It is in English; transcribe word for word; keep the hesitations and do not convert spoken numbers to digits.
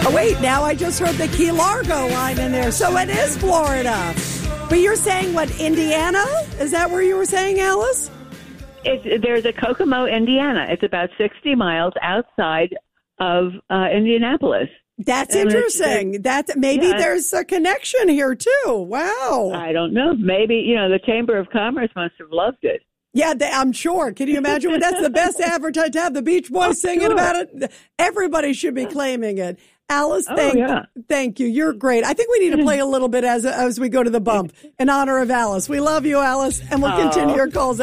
Oh, wait, now I just heard the Key Largo line in there. So it is Florida. But you're saying, what, Indiana? Is that where you were saying, Alice? It's, there's a Kokomo, Indiana. It's about sixty miles outside of uh, Indianapolis. That's and interesting. That maybe yeah. there's a connection here, too. Wow. I don't know. Maybe, you know, the Chamber of Commerce must have loved it. Yeah, they, I'm sure. Can you imagine? Well, that's the best advertisement to have the Beach Boys oh, singing sure. about it. Everybody should be claiming it. Alice, thank, oh, yeah. thank you. You're great. I think we need to play a little bit as as we go to the bump in honor of Alice. We love you, Alice, and we'll continue oh. your calls.